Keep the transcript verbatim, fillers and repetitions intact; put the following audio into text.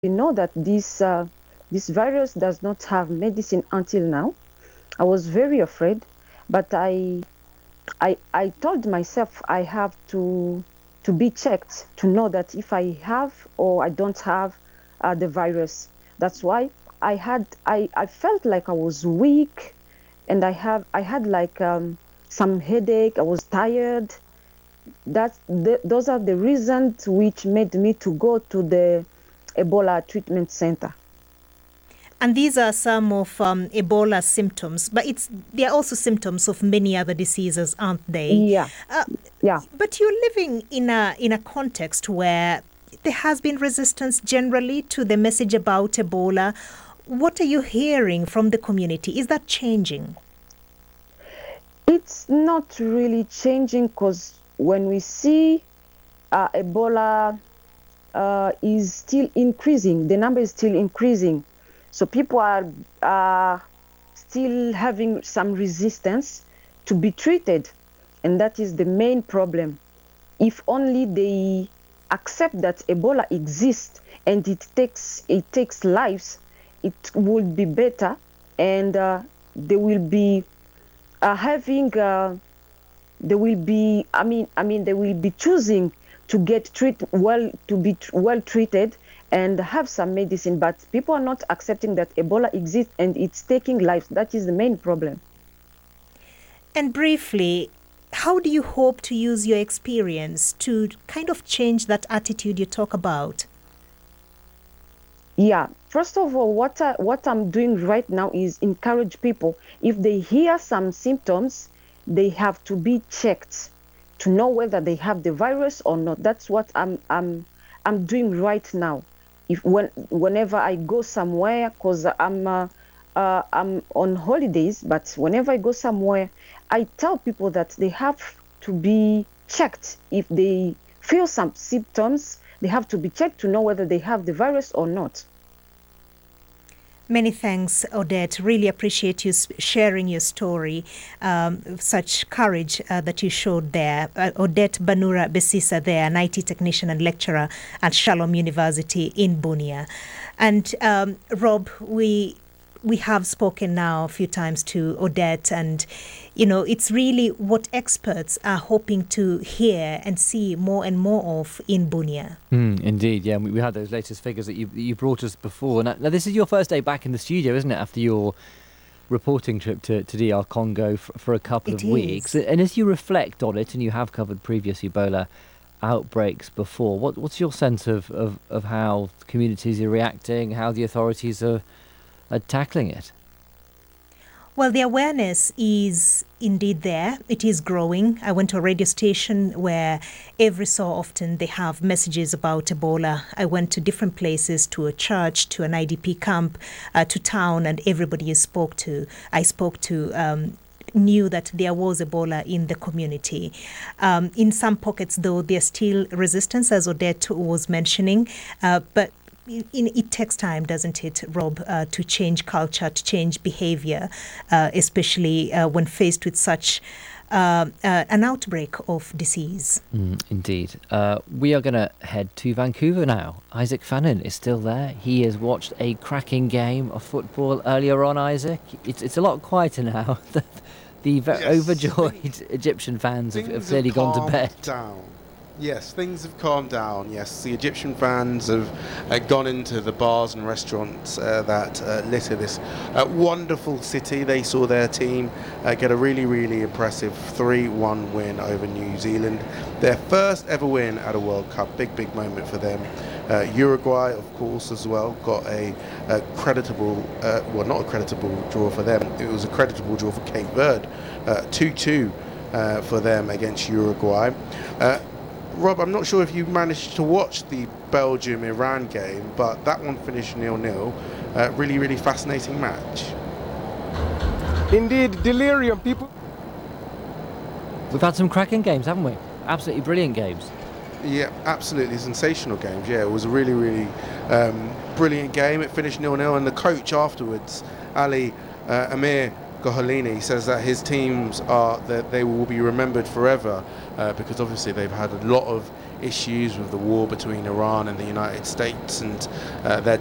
we know that this uh, this virus does not have medicine until now. I was very afraid, but I I I told myself I have to to be checked to know that if I have or I don't have uh, the virus. That's why I had I I felt like I was weak, and I have I had like um, some headache. I was tired. That th- those are the reasons which made me to go to the Ebola treatment center. And these are some of um, Ebola symptoms, but it's they are also symptoms of many other diseases, aren't they? Yeah, Uh, yeah. but you're living in a in a context where there has been resistance generally to the message about Ebola. What are you hearing from the community? Is that changing? It's not really changing because when we see uh, Ebola uh, is still increasing, the number is still increasing. So people are uh, still having some resistance to be treated. And that is the main problem. If only they accept that Ebola exists and it takes it takes lives, it would be better, and uh, they will be uh, having uh, they will be I mean I mean they will be choosing to get treat well to be tr- well treated and have some medicine, but people are not accepting that Ebola exists and it's taking lives. That is the main problem. And briefly, how do you hope to use your experience to kind of change that attitude you talk about? Yeah, first of all, what I, what I'm doing right now is encourage people. If they hear some symptoms, they have to be checked to know whether they have the virus or not. That's what I'm I'm I'm doing right now. If when whenever I go somewhere, cause I'm uh, uh, I'm on holidays, but whenever I go somewhere, I tell people that they have to be checked. If they feel some symptoms, they have to be checked to know whether they have the virus or not. Many thanks, Odette. Really appreciate you s- sharing your story. Um, such courage uh, that you showed there. Uh, Odette Banura Besisa there, an I T technician and lecturer at Shalom University in Bunia. And um, Rob, we we have spoken now a few times to Odette, and you know it's really what experts are hoping to hear and see more and more of in Bunia. Mm, indeed, yeah. We, we had those latest figures that you that you brought us before. Now, now, this is your first day back in the studio, isn't it? After your reporting trip to, to D R Congo for, for a couple It of weeks. is. And as you reflect on it, and you have covered previous Ebola outbreaks before, what what's your sense of, of, of how communities are reacting, how the authorities are, are tackling it? Well, the awareness is indeed there. It is growing. I went to a radio station where every so often they have messages about Ebola. I went to different places, to a church, to an I D P camp, uh, to town, and everybody I spoke to, I spoke to. Um, knew that there was Ebola in the community. Um, in some pockets, though, there's still resistance, as Odette was mentioning, uh, but in, it takes time, doesn't it, Rob, uh, to change culture, to change behavior, uh, especially uh, when faced with such uh, uh, an outbreak of disease. Mm, indeed. Uh, we are going to head to Vancouver now. Isaac Fannin is still there. He has watched a cracking game of football earlier on, Isaac. It's, it's a lot quieter now. the the ve- Yes, overjoyed things- Egyptian fans have, have Things clearly have gone to calmed bed. down. Yes, things have calmed down. Yes, the Egyptian fans have uh, gone into the bars and restaurants uh, that uh, litter this uh, wonderful city. They saw their team uh, get a really, really impressive three one win over New Zealand. Their first ever win at a World Cup. Big, big moment for them. Uh, Uruguay, of course, as well, got a, a creditable, uh, well, not a creditable draw for them. It was a creditable draw for Cape Verde. Uh, two two uh, for them against Uruguay. Uh, Rob, I'm not sure if you managed to watch the Belgium-Iran game, but that one finished nil nil. Uh, really, really fascinating match. Indeed, delirium. People. We've had some cracking games, haven't we? Absolutely brilliant games. Yeah, absolutely sensational games. Yeah, it was a really, really um, brilliant game. It finished nil nil, and the coach afterwards, Ali uh, Amir Goholini, says that his teams are that they will be remembered forever uh, because obviously they've had a lot of issues with the war between Iran and the United States and uh, their